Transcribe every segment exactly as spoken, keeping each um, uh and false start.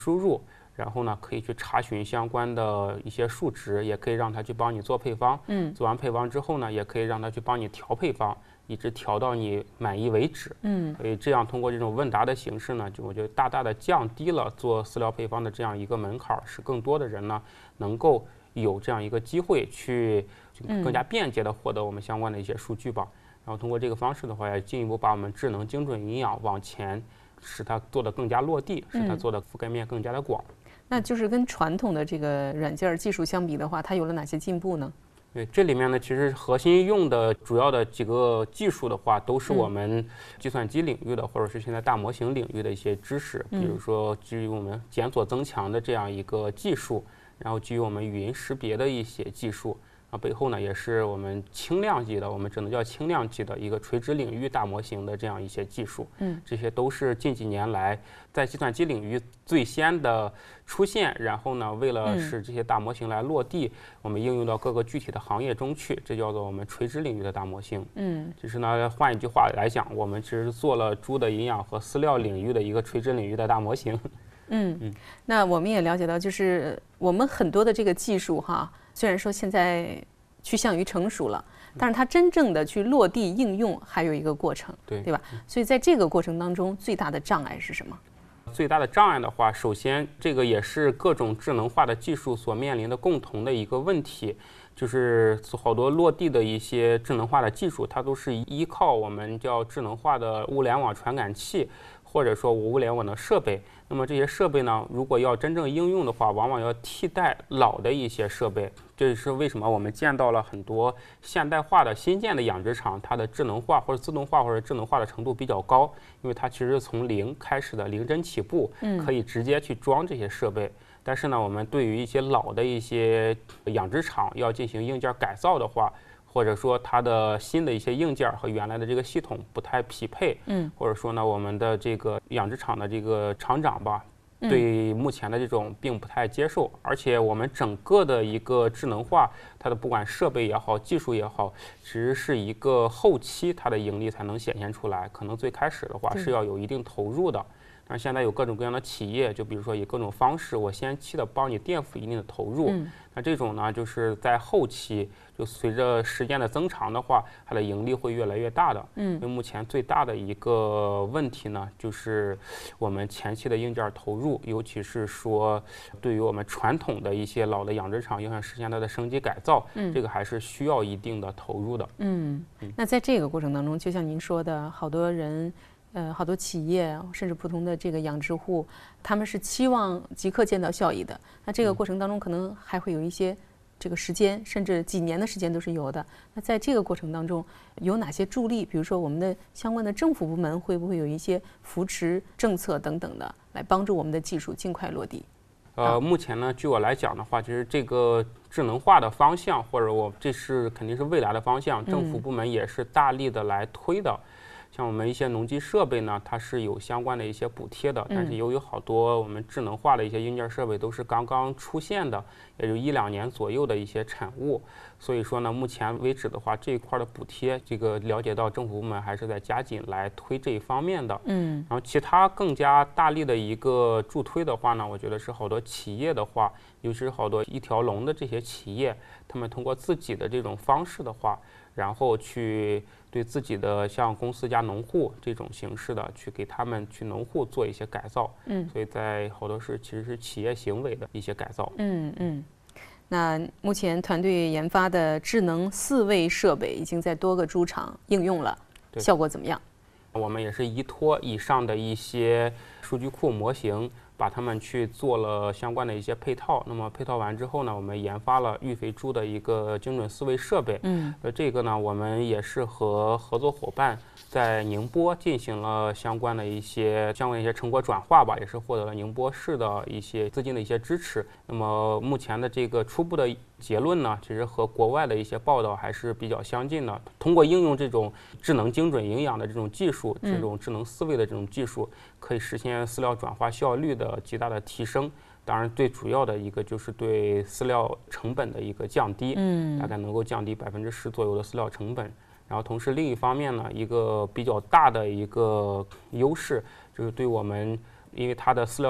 输入，然后呢可以去查询相关的一些数值，也可以让它去帮你做配方。 嗯， 做完配方之后呢，也可以让它去帮你调配方，一直调到你满意为止。 嗯， 所以这样通过这种问答的形式呢，就我觉得大大的降低了做饲料配方的这样一个门槛，使更多的人呢能够有这样一个机会去更加便捷的获得我们相关的一些数据吧。然后通过这个方式的话，也进一步把我们智能精准营养往前，使它做得更加落地，使它做的覆盖面更加的广。 那就是跟传统的这个软件技术相比的话，它有了哪些进步呢？ 对，这里面呢，其实核心用的主要的几个技术的话，都是我们计算机领域的，或者是现在大模型领域的一些知识，比如说基于我们检索增强的这样一个技术，然后基于我们语音识别的一些技术。啊，背后呢也是我们轻量级的，我们只能叫轻量级的一个垂直领域大模型的这样一些技术。 嗯， 这些都是近几年来在计算机领域最先的出现，然后呢，为了使这些大模型来落地，嗯、我们应用到各个具体的行业中去，这叫做我们垂直领域的大模型。 嗯， 其实呢，换一句话来讲，我们其实做了猪的营养和饲料领域的一个垂直领域的大模型。 嗯嗯，那我们也了解到，就是我们很多的这个技术哈。虽然说现在趋向于成熟了，但是它真正的去落地应用还有一个过程， 对对吧？所以在这个过程当中，最大的障碍是什么？ 最大的障碍的话，首先这个也是各种智能化的技术所面临的共同的一个问题，就是好多落地的一些智能化的技术，它都是依靠我们叫智能化的物联网传感器，或者说物联网的设备。那么这些设备呢，如果要真正应用的话，往往要替代老的一些设备。这是为什么我们见到了很多现代化的新建的养殖场，它的智能化或者自动化或者智能化的程度比较高，因为它其实从零开始的零帧起步，可以直接去装这些设备。嗯、但是呢，我们对于一些老的一些养殖场要进行硬件改造的话，或者说它的新的一些硬件和原来的这个系统不太匹配，嗯，或者说呢，我们的这个养殖场的这个厂长吧，对目前的这种并不太接受，而且我们整个的一个智能化，它的不管设备也好，技术也好，其实是一个后期它的盈利才能显现出来，可能最开始的话是要有一定投入的。但是现在有各种各样的企业，就比如说以各种方式，我先期的帮你垫付一定的投入。嗯、那这种呢，就是在后期，就随着时间的增长的话，它的盈利会越来越大的。嗯，因为目前最大的一个问题呢，就是我们前期的硬件投入，尤其是说对于我们传统的一些老的养殖场，要想实现它的升级改造，嗯、这个还是需要一定的投入的。 嗯，嗯那在这个过程当中，就像您说的，好多人。呃，好多企业甚至普通的这个养殖户，他们是期望即刻见到效益的。那这个过程当中，可能还会有一些这个时间，甚至几年的时间都是有的。那在这个过程当中，有哪些助力？比如说，我们的相关的政府部门会不会有一些扶持政策等等的，来帮助我们的技术尽快落地？ 呃，目前呢，据我来讲的话，其实这个智能化的方向，或者我这是肯定是未来的方向，政府部门也是大力的来推的。嗯像我们一些农机设备呢，它是有相关的一些补贴的，但是由于好多我们智能化的一些硬件设备都是刚刚出现的，也就一两年左右的一些产物，所以说呢，目前为止的话，这一块的补贴，这个了解到政府部门还是在加紧来推这一方面的。嗯，然后其他更加大力的一个助推的话呢，我觉得是好多企业的话，尤其是好多一条龙的这些企业，他们通过自己的这种方式的话，然后去对自己的像公司加农户这种形式的去给他们去农户做一些改造，嗯，所以在好多是其实是企业行为的一些改造， 嗯嗯。那目前团队研发的智能饲喂设备已经在多个猪场应用了，效果怎么样？ 我们也是依托以上的一些数据库模型，把它们去做了相关的一些配套。那么配套完之后呢，我们研发了育肥猪的一个精准饲喂设备。嗯，呃，这个呢，我们也是和合作伙伴在宁波进行了相关的一些相关的一些成果转化吧，也是获得了宁波市的一些资金的一些支持。那么目前的这个初步的结论呢，其实和国外的一些报道还是比较相近的。通过应用这种智能精准营养的这种技术，这种智能饲喂的这种技术，可以实现饲料转化效率的极大的提升。当然，最主要的一个就是对饲料成本的一个降低，嗯，大概能够降低百分之十左右的饲料成本。然后同时另一方面呢，一个比较大的一个优势就是对我们，因为它的饲料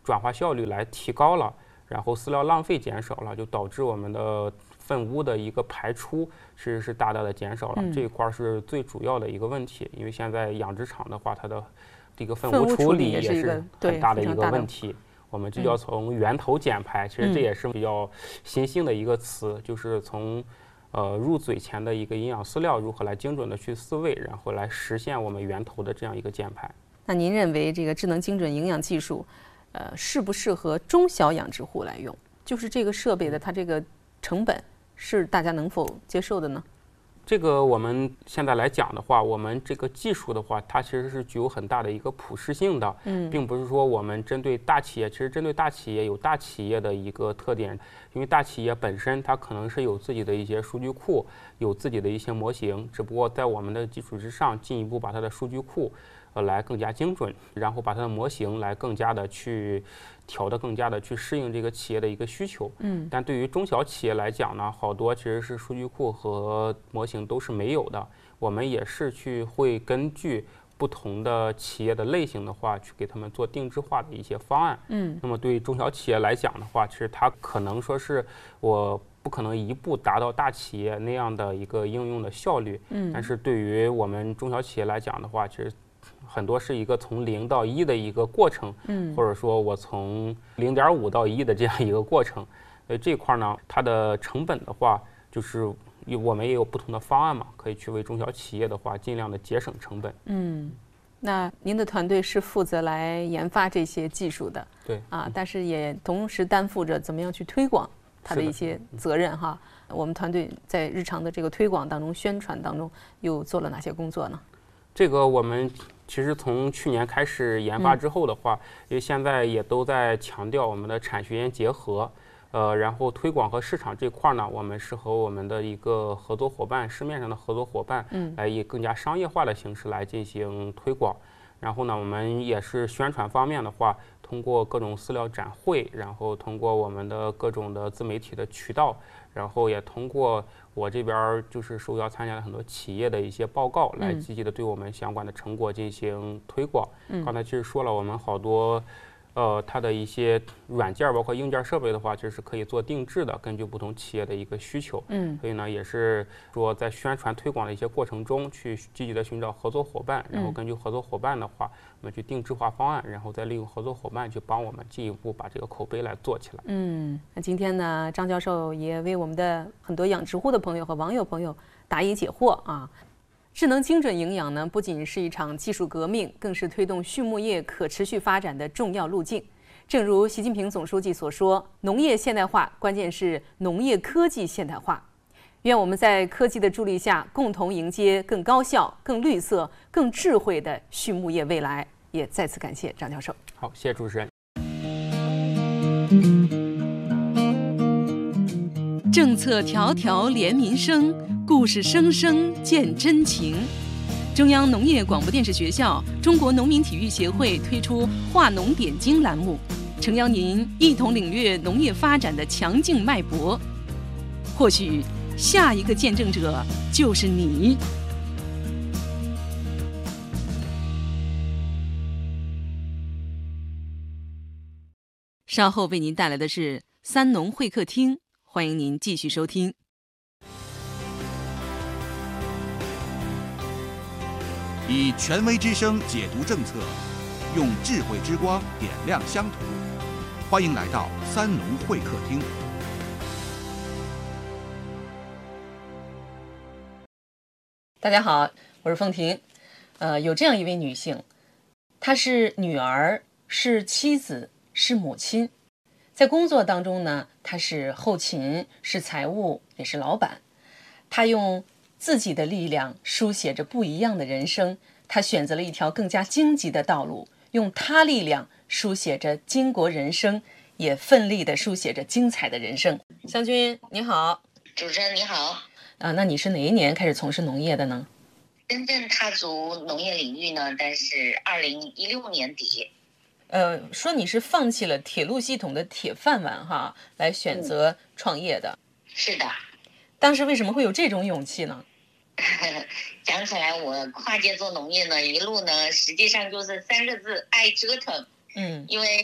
转化效率来提高了，然后饲料浪费减少了，就导致我们的粪污的一个排出其实是大大的减少了。 嗯、 这一块是最主要的一个问题，因为现在养殖场的话，它的这个粪污处理也是很大的一个问题。我们这叫从源头减排，嗯、其实这也是比较新兴的一个词，嗯、就是从呃入嘴前的一个营养饲料如何来精准的去饲喂，然后来实现我们源头的这样一个减排。 那您认为这个智能精准营养技术，呃，适不适合中小养殖户来用？就是这个设备的它这个成本是大家能否接受的呢？ 这个我们现在来讲的话，我们这个技术的话，它其实是具有很大的一个普适性的，嗯，并不是说我们针对大企业，其实针对大企业有大企业的一个特点，因为大企业本身它可能是有自己的一些数据库，有自己的一些模型，只不过在我们的基础之上，进一步把它的数据库呃来更加精准，然后把它的模型来更加的去调得更加的去适应这个企业的一个需求。嗯，但对于中小企业来讲呢，好多其实是数据库和模型都是没有的。我们也是去会根据不同的企业的类型的话，去给他们做定制化的一些方案。嗯，那么对于中小企业来讲的话，其实它可能说是我不可能一步达到大企业那样的一个应用的效率。嗯，但是对于我们中小企业来讲的话，其实很多是一个从零到一的一个过程，嗯，或者说我从零点五到一的这样一个过程，所以这块呢，它的成本的话，就是我们也有不同的方案嘛，可以去为中小企业的话尽量的节省成本。 嗯，那您的团队是负责来研发这些技术的， 对啊，但是也同时担负着怎么样去推广它的一些责任哈。我们团队在日常的这个推广当中、宣传当中又做了哪些工作呢？ 这个我们其实从去年开始研发之后的话，嗯、因为现在也都在强调我们的产学研结合，呃，然后推广和市场这块呢，我们是和我们的一个合作伙伴，市面上的合作伙伴，嗯，来以更加商业化的形式来进行推广。然后呢，我们也是宣传方面的话，通过各种饲料展会，然后通过我们的各种的自媒体的渠道，然后也通过我这边就是受邀参加了很多企业的一些报告，来积极的对我们相关的成果进行推广。嗯、刚才其实说了，我们好多。呃，它的一些软件包括硬件设备的话，其实是可以做定制的，根据不同企业的一个需求。嗯，所以呢，也是说在宣传推广的一些过程中，去积极的寻找合作伙伴，然后根据合作伙伴的话，我们去定制化方案，然后再利用合作伙伴去帮我们进一步把这个口碑来做起来。 嗯，那今天呢，张教授也为我们的很多养殖户的朋友和网友朋友答疑解惑啊。智能精准营养呢，不仅是一场技术革命，更是推动畜牧业可持续发展的重要路径。正如习近平总书记所说，农业现代化关键是农业科技现代化。愿我们在科技的助力下，共同迎接更高效、更绿色、更智慧的畜牧业未来。也再次感谢张教授。 好，谢谢主持人。 政策条条连民生，故事声声见真情。中央农业广播电视学校、中国农民体育协会推出“化农点睛”栏目，诚邀您一同领略农业发展的强劲脉搏。或许下一个见证者就是你。稍后为您带来的是三农会客厅，欢迎您继续收听。 以权威之声解读政策，用智慧之光点亮乡土。欢迎来到三农会客厅。 大家好，我是凤婷。呃，有这样一位女性，她是女儿，是妻子，是母亲。在工作当中呢，她是后勤，是财务，也是老板。她用自己的力量书写着不一样的人生，她选择了一条更加荆棘的道路，用她力量书写着巾帼人生，也奋力地书写着精彩的人生。湘君你好。 主持人你好。 啊，那你是哪一年开始从事农业的呢？ 真正踏足农业领域呢，但是二零一六年底。 呃，说你是放弃了铁路系统的铁饭碗哈，来选择创业的。 嗯、是的。 当时为什么会有这种勇气呢？ 讲起来，我跨界做农业呢，一路呢，实际上就是三个字：爱折腾。嗯，因为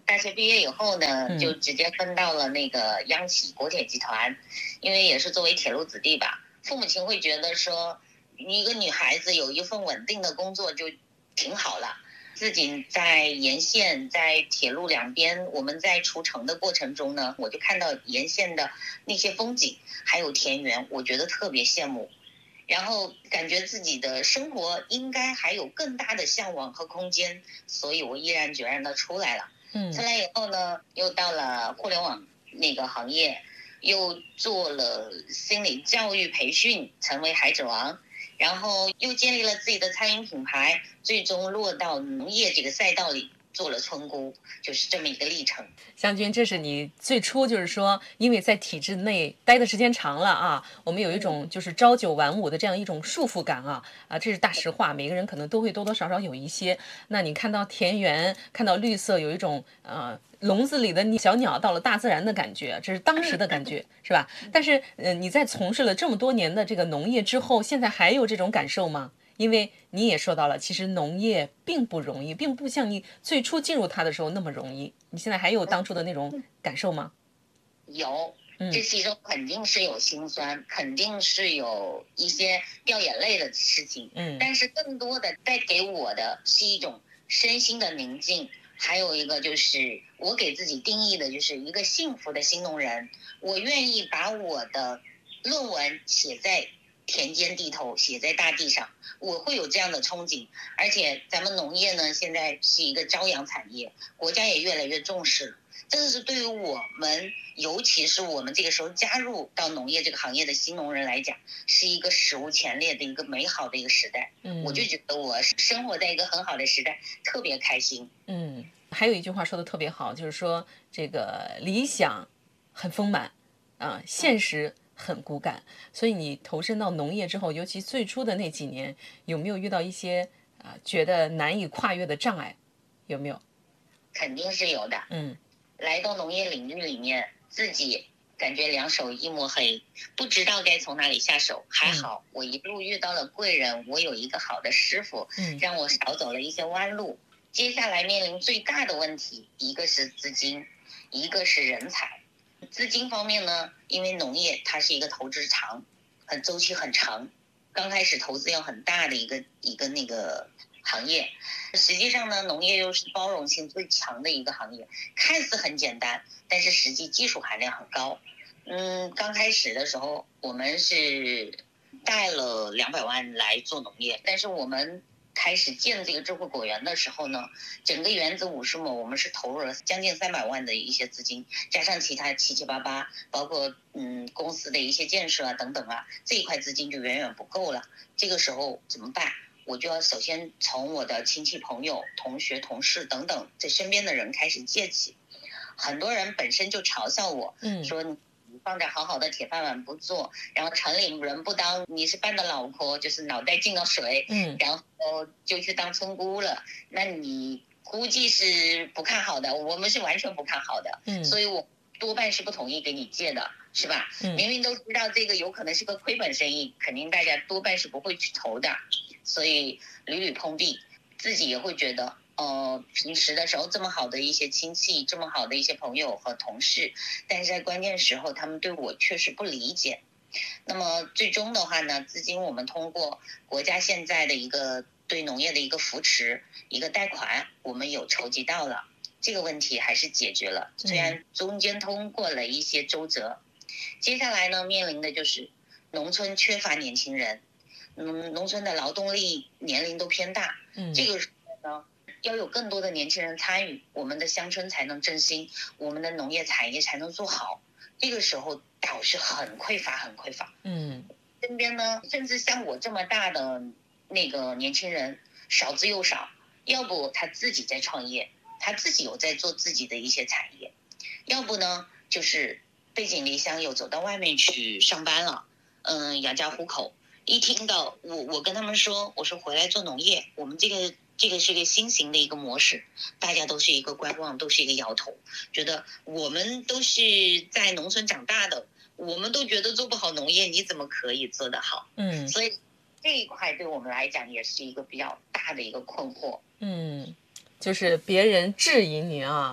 大学毕业以后呢， 嗯就直接分到了那个央企国铁集团，因为也是作为铁路子弟吧，父母亲会觉得说，一个女孩子有一份稳定的工作就挺好了。自己在沿线，在铁路两边，我们在除城的过程中呢，我就看到沿线的那些风景，还有田园，我觉得特别羡慕。然后感觉自己的生活应该还有更大的向往和空间，所以我毅然决然的出来了。 嗯出来以后呢，又到了互联网那个行业，又做了心理教育培训，成为孩之王，然后又建立了自己的餐饮品牌，最终落到农业这个赛道里做了村姑，就是这么一个历程。 湘君，这是你最初就是说，因为在体制内待的时间长了啊，我们有一种就是朝九晚五的这样一种束缚感啊啊，这是大实话，每个人可能都会多多少少有一些。那你看到田园，看到绿色，有一种呃笼子里的小鸟到了大自然的感觉，这是当时的感觉，是吧？但是呃你在从事了这么多年的这个农业之后，现在还有这种感受吗？因为你也说到了，其实农业并不容易，并不像你最初进入它的时候那么容易。你现在还有当初的那种感受吗？ 有， 嗯这其中肯定是有辛酸，肯定是有一些掉眼泪的事情， 嗯但是更多的带给我的是一种身心的宁静，还有一个就是我给自己定义的就是一个幸福的新农人，我愿意把我的论文写在田间地头，写在大地上，我会有这样的憧憬。而且咱们农业呢，现在是一个朝阳产业，国家也越来越重视了。这个是对于我们，尤其是我们这个时候加入到农业这个行业的新农人来讲，是一个史无前例的一个美好的一个时代。 嗯， 我就觉得我生活在一个很好的时代，特别开心。 嗯，还有一句话说的特别好，就是说这个理想很丰满啊，现实很骨感。所以你投身到农业之后，尤其最初的那几年，有没有遇到一些啊觉得难以跨越的障碍？有没有？ 肯定是有的。 嗯来到农业领域里面，自己感觉两手一抹黑，不知道该从哪里下手。还好我一路遇到了贵人，我有一个好的师傅， 嗯让我少走了一些弯路。接下来面临最大的问题，一个是资金，一个是人才。资金方面呢，因为农业它是一个投资长，很周期很长，刚开始投资要很大的一个一个那个行业。实际上呢，农业又是包容性最强的一个行业，看似很简单，但是实际技术含量很高。嗯，刚开始的时候我们是带了两百万来做农业，但是我们开始建这个智慧果园的时候呢，整个园子五十亩，我们是投入了将近三百万的一些资金，加上其他七七八八，包括嗯公司的一些建设啊等等啊，这一块资金就远远不够了。这个时候怎么办？我就要首先从我的亲戚朋友、同学、同事等等这身边的人开始借起。很多人本身就嘲笑我， 嗯说你放着好好的铁饭碗不做，然后城里人不当，你是半的老婆，就是脑袋进了水， 嗯然后就去当村姑了。那你估计是不看好的，我们是完全不看好的， 嗯所以我多半是不同意给你借的，是吧？ 嗯明明都知道这个有可能是个亏本生意，肯定大家多半是不会去投的，所以屡屡碰壁，自己也会觉得。呃，平时的时候这么好的一些亲戚，这么好的一些朋友和同事，但是在关键时候他们对我确实不理解。那么最终的话呢，资金我们通过国家现在的一个对农业的一个扶持，一个贷款，我们有筹集到了，这个问题还是解决了，虽然中间通过了一些周折。接下来呢，面临的就是农村缺乏年轻人，嗯，农村的劳动力年龄都偏大， 嗯这个时候呢，要有更多的年轻人参与，我们的乡村才能振兴，我们的农业产业才能做好。这个时候导是很匮乏，很匮乏。 嗯身边呢，甚至像我这么大的那个年轻人少之又少，要不他自己在创业，他自己有在做自己的一些产业，要不呢就是背井离乡又走到外面去上班了，嗯，养家糊口。一听到我我跟他们说，我说回来做农业，我们这个这个是个新型的一个模式，大家都是一个观望，都是一个摇头，觉得我们都是在农村长大的，我们都觉得做不好农业，你怎么可以做得好？ 嗯所以这一块对我们来讲也是一个比较大的一个困惑。 嗯，就是别人质疑你啊，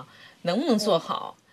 能不能做好？